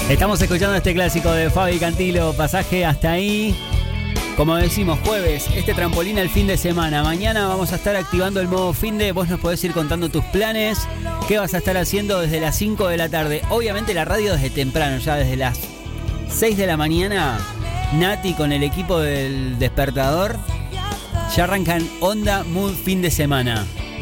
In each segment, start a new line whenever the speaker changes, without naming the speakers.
Estamos escuchando este clásico de Fabi Cantilo, Pasaje hasta ahí. Como decimos, jueves, este trampolín al fin de semana. Mañana vamos a estar activando el modo fin de. Vos nos podés ir contando tus planes. ¿Qué vas a estar haciendo desde las 5 de la tarde? Obviamente la radio desde temprano, ya desde las 6 de la mañana. Nati con el equipo del despertador ya arrancan Onda Mood fin de semana.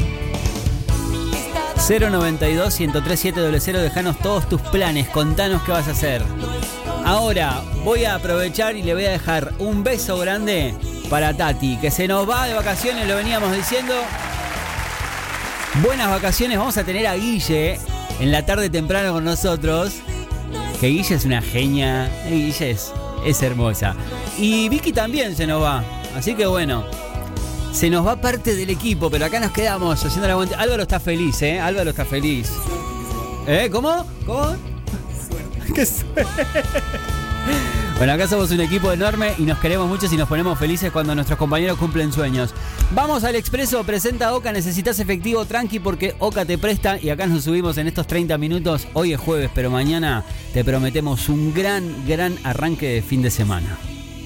092-103-700, dejanos todos tus planes, contanos qué vas a hacer. Ahora voy a aprovechar y le voy a dejar un beso grande para Tati, que se nos va de vacaciones, lo veníamos diciendo. Buenas vacaciones, vamos a tener a Guille en la tarde temprano con nosotros. Que Guille es una genia, Guille es hermosa. Y Vicky también se nos va, así que bueno. Se nos va parte del equipo, pero acá nos quedamos haciendo el aguante. Álvaro está feliz, Álvaro está feliz. ¿Cómo? ¡Qué suerte! Bueno, acá somos un equipo enorme y nos queremos mucho y nos ponemos felices cuando nuestros compañeros cumplen sueños. Vamos al Expreso, presenta Oca. Necesitas efectivo, tranqui, porque Oca te presta. Y acá nos subimos en estos 30 minutos. Hoy es jueves, pero mañana te prometemos un gran arranque de fin de semana.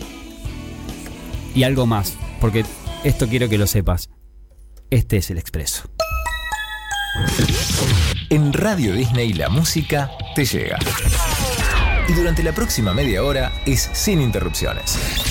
Y algo más, porque esto quiero que lo sepas. Este es el Expreso.
En Radio Disney la música te llega. Y durante la próxima media hora es sin interrupciones.